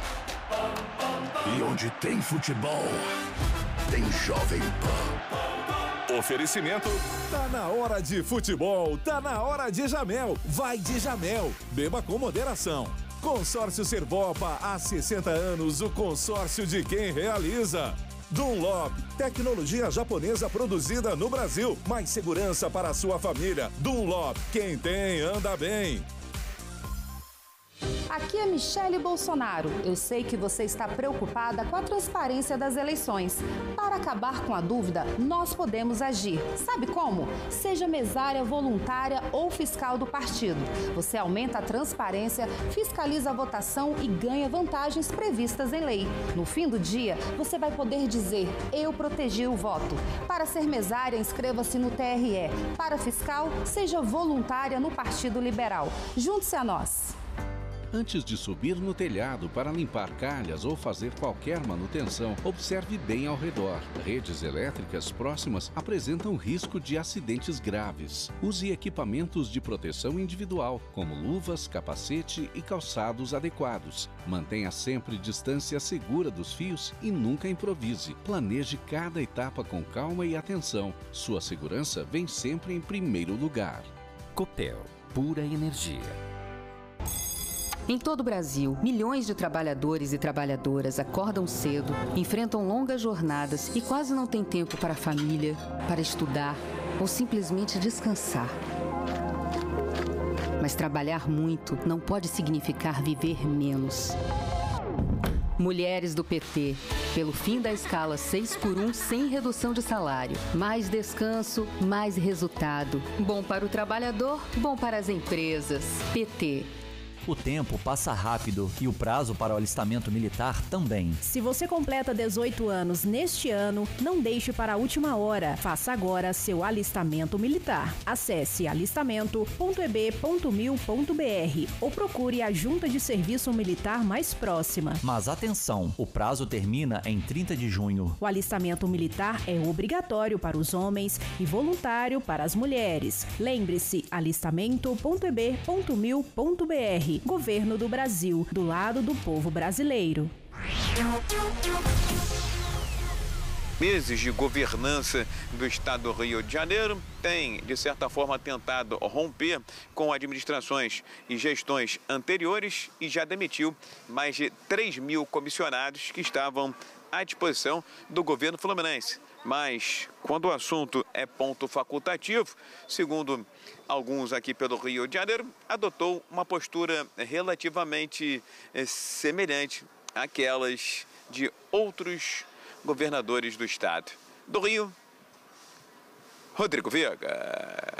E onde tem futebol, tem Jovem Pan. Oferecimento. Tá na hora de futebol, tá na hora de Jamel. Vai de Jamel, beba com moderação. Consórcio Servopa, há sessenta anos, o consórcio de quem realiza. Dunlop, tecnologia japonesa produzida no Brasil, mais segurança para a sua família. Dunlop, quem tem anda bem. Aqui é Michele Bolsonaro. Eu sei que você está preocupada com a transparência das eleições. Para acabar com a dúvida, nós podemos agir. Sabe como? Seja mesária, voluntária ou fiscal do partido. Você aumenta a transparência, fiscaliza a votação e ganha vantagens previstas em lei. No fim do dia, você vai poder dizer: eu protegi o voto. Para ser mesária, inscreva-se no T R E. Para fiscal, seja voluntária no Partido Liberal. Junte-se a nós. Antes de subir no telhado para limpar calhas ou fazer qualquer manutenção, observe bem ao redor. Redes elétricas próximas apresentam risco de acidentes graves. Use equipamentos de proteção individual, como luvas, capacete e calçados adequados. Mantenha sempre distância segura dos fios e nunca improvise. Planeje cada etapa com calma e atenção. Sua segurança vem sempre em primeiro lugar. Copel, pura energia. Em todo o Brasil, milhões de trabalhadores e trabalhadoras acordam cedo, enfrentam longas jornadas e quase não têm tempo para a família, para estudar ou simplesmente descansar. Mas trabalhar muito não pode significar viver menos. Mulheres do P T, pelo fim da escala seis por um sem redução de salário. Mais descanso, mais resultado. Bom para o trabalhador, bom para as empresas. P T. O tempo passa rápido e o prazo para o alistamento militar também. Se você completa dezoito anos neste ano, não deixe para a última hora. Faça agora seu alistamento militar. Acesse alistamento ponto e b ponto mil ponto b r ou procure a Junta de Serviço Militar mais próxima. Mas atenção, o prazo termina em trinta de junho. O alistamento militar é obrigatório para os homens e voluntário para as mulheres. Lembre-se, alistamento ponto e b ponto mil ponto b r. Governo do Brasil, do lado do povo brasileiro. Meses de governança do estado do Rio de Janeiro tem, de certa forma, tentado romper com administrações e gestões anteriores e já demitiu mais de três mil comissionados que estavam à disposição do governo fluminense. Mas, quando o assunto é ponto facultativo, segundo alguns aqui pelo Rio de Janeiro, adotou uma postura relativamente semelhante àquelas de outros governadores do estado. Do Rio, Rodrigo Viega.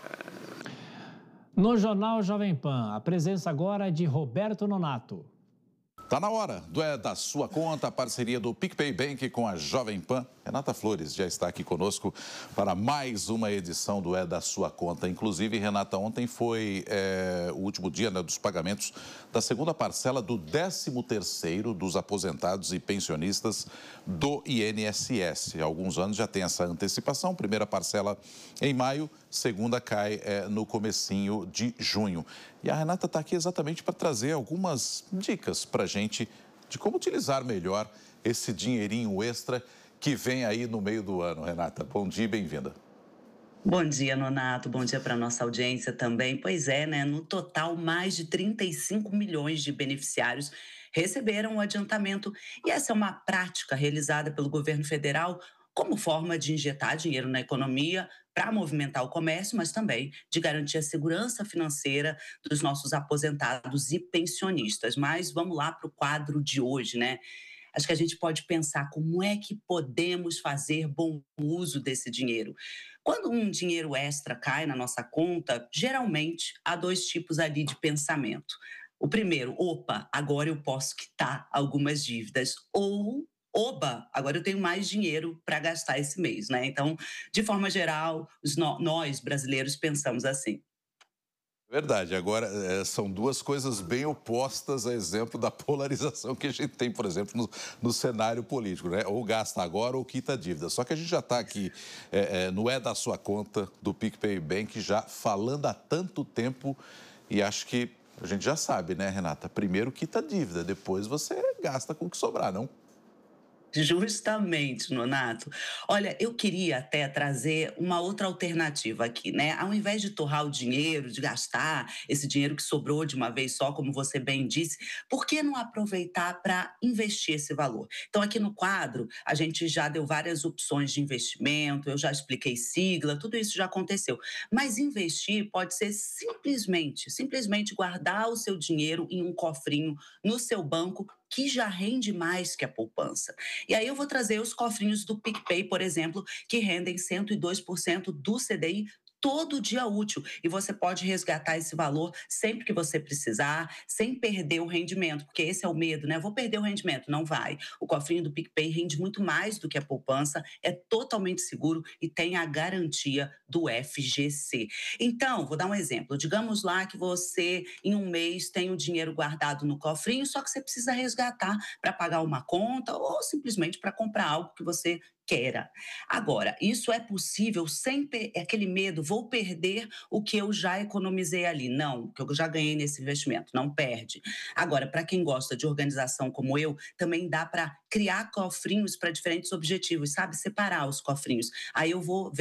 No Jornal Jovem Pan, a presença agora de Roberto Nonato. Tá na hora do É da Sua Conta, a parceria do PicPay Bank com a Jovem Pan. Renata Flores já está aqui conosco para mais uma edição do É da Sua Conta. Inclusive, Renata, ontem foi é, o último dia, né, dos pagamentos da segunda parcela do décimo terceiro dos aposentados e pensionistas do I N S S. Há alguns anos já tem essa antecipação, primeira parcela em maio, segunda cai é, no comecinho de junho. E a Renata está aqui exatamente para trazer algumas dicas para a gente de como utilizar melhor esse dinheirinho extra que vem aí no meio do ano. Renata, bom dia e bem-vinda. Bom dia, Nonato. Bom dia para a nossa audiência também. Pois é, né? No total, mais de trinta e cinco milhões de beneficiários receberam o adiantamento. E essa é uma prática realizada pelo governo federal como forma de injetar dinheiro na economia para movimentar o comércio, mas também de garantir a segurança financeira dos nossos aposentados e pensionistas. Mas vamos lá para o quadro de hoje, né? Acho que a gente pode pensar como é que podemos fazer bom uso desse dinheiro. Quando um dinheiro extra cai na nossa conta, geralmente há dois tipos ali de pensamento. O primeiro, opa, agora eu posso quitar algumas dívidas. Ou, oba, agora eu tenho mais dinheiro para gastar esse mês, né? Então, de forma geral, os no- nós brasileiros pensamos assim. Verdade, agora é, são duas coisas bem opostas a exemplo da polarização que a gente tem, por exemplo, no, no cenário político, né? Ou gasta agora ou quita a dívida. Só que a gente já está aqui é, é, no É da Sua Conta do PicPay Bank já falando há tanto tempo e acho que a gente já sabe, né, Renata? Primeiro quita a dívida, depois você gasta com o que sobrar, não? Justamente, Nonato. Olha, eu queria até trazer uma outra alternativa aqui, né? Ao invés de torrar o dinheiro, de gastar esse dinheiro que sobrou de uma vez só, como você bem disse, por que não aproveitar para investir esse valor? Então, aqui no quadro, a gente já deu várias opções de investimento, eu já expliquei sigla, tudo isso já aconteceu. Mas investir pode ser simplesmente, simplesmente guardar o seu dinheiro em um cofrinho no seu banco, que já rende mais que a poupança. E aí eu vou trazer os cofrinhos do PicPay, por exemplo, que rendem cento e dois por cento do C D I todo dia útil. E você pode resgatar esse valor sempre que você precisar, sem perder o rendimento, porque esse é o medo, né? Vou perder o rendimento. Não vai. O cofrinho do PicPay rende muito mais do que a poupança, é totalmente seguro e tem a garantia do F G C. Então, vou dar um exemplo. Digamos lá que você, em um mês, tem o dinheiro guardado no cofrinho, só que você precisa resgatar para pagar uma conta ou simplesmente para comprar algo que você queira. Agora, isso é possível sem per- aquele medo, vou perder o que eu já economizei ali. Não, o que eu já ganhei nesse investimento, não perde. Agora, para quem gosta de organização como eu, também dá para criar cofrinhos para diferentes objetivos, sabe? Separar os cofrinhos. Aí eu vou ver